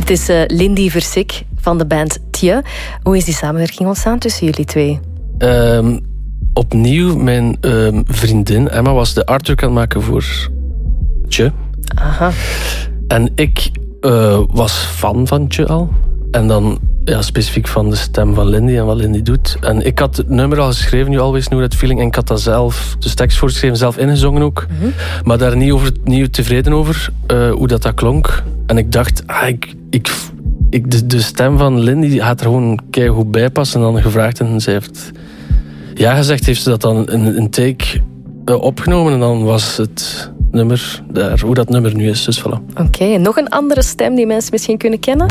Het is Lindy Versick van de band Tje. Hoe is die samenwerking ontstaan tussen jullie twee? Opnieuw, mijn vriendin Emma was de artwork aan het maken voor Tje. Aha. En ik was fan van Tje al. En dan specifiek van de stem van Lindy en wat Lindy doet. En ik had het nummer al geschreven, You Always Knew That Feeling. En ik had dat zelf, de tekst voorgeschreven, zelf ingezongen ook. Mm-hmm. Maar daar niet tevreden over, hoe dat klonk. En ik dacht, de stem van Lindy gaat er gewoon keigoed bij passen. En dan gevraagd en zij heeft ja gezegd. Heeft ze dat dan in een take opgenomen. En dan was het nummer daar, hoe dat nummer nu is. Dus voilà. Oké, en nog een andere stem die mensen misschien kunnen kennen?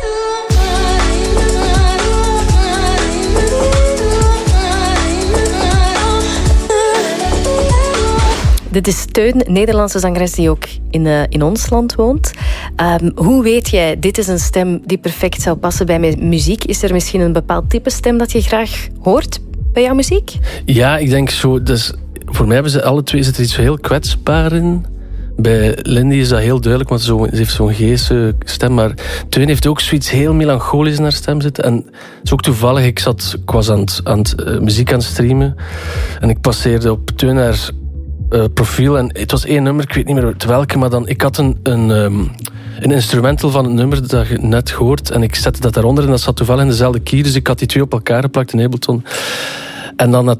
Dit is Teun, Nederlandse zangeres die ook in ons land woont. Hoe weet jij, dit is een stem die perfect zou passen bij mijn muziek? Is er misschien een bepaald type stem dat je graag hoort bij jouw muziek? Ja, ik denk zo. Dus voor mij hebben ze alle twee, zit er iets heel kwetsbaar in. Bij Lindy is dat heel duidelijk, want ze heeft zo'n geestige stem. Maar Teun heeft ook zoiets heel melancholisch in haar stem zitten. En het is ook toevallig, ik was aan het muziek aan het streamen. En ik passeerde op Teun haar profiel. En het was één nummer, ik weet niet meer welke, maar dan, ik had een instrumental van het nummer dat je net hoort. En ik zette dat daaronder en dat zat toevallig in dezelfde key. Dus ik had die twee op elkaar geplakt in Ableton. En dan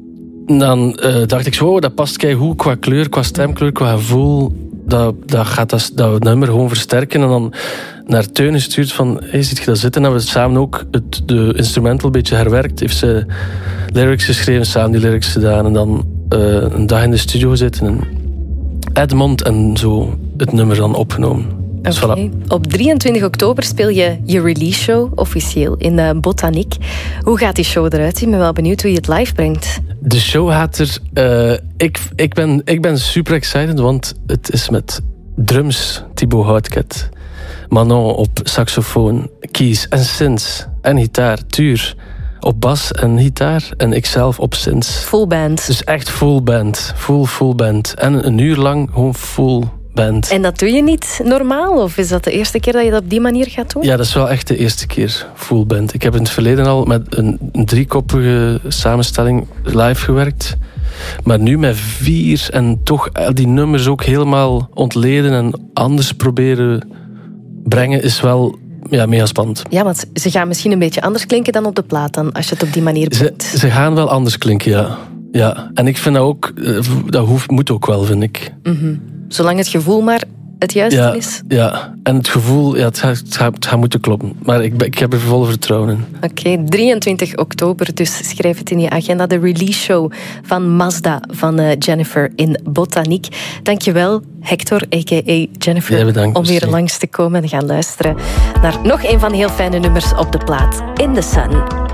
dacht ik zo, dat past keigoed qua kleur, qua stemkleur, qua gevoel. Dat gaat dat nummer gewoon versterken. En dan naar Teun gestuurd van, hey, ziet je dat zitten? En dan hebben we samen ook de instrumental een beetje herwerkt. Heeft ze lyrics geschreven, samen die lyrics gedaan. En dan een dag in de studio gezeten in Edmond en zo het nummer dan opgenomen. Dus okay. Voilà. Op 23 oktober speel je je release show officieel in Botaniek. Hoe gaat die show eruit zien? Ik ben wel benieuwd hoe je het live brengt. De show gaat er... Ik ben super excited, want het is met drums, Thibaut Houtket, Manon op saxofoon, keys en synths en gitaar, Tuur op bas en gitaar en ikzelf op synths. Full band. Dus echt full band. Full band. En een uur lang gewoon full band. En dat doe je niet normaal? Of is dat de eerste keer dat je dat op die manier gaat doen? Ja, dat is wel echt de eerste keer full band. Ik heb in het verleden al met een driekoppige samenstelling live gewerkt. Maar nu met 4 en toch die nummers ook helemaal ontleden en anders proberen brengen is wel... Ja, mega spannend. Ja, want ze gaan misschien een beetje anders klinken dan op de plaat dan, als je het op die manier brengt. Ze gaan wel anders klinken, ja. En ik vind dat ook, moet ook wel, vind ik. Mm-hmm. Zolang het gevoel maar het juiste is. Ja, en het gevoel, het gaat moeten kloppen. Maar ik heb er vol vertrouwen in. Oké, 23 oktober, dus schrijf het in je agenda. De release show van Mazda van Jennifer in Botaniek. Dankjewel, Hector, a.k.a. Jennifer, ja, bedankt, om weer langs te komen en gaan luisteren naar nog een van de heel fijne nummers op de plaat, In the Sun.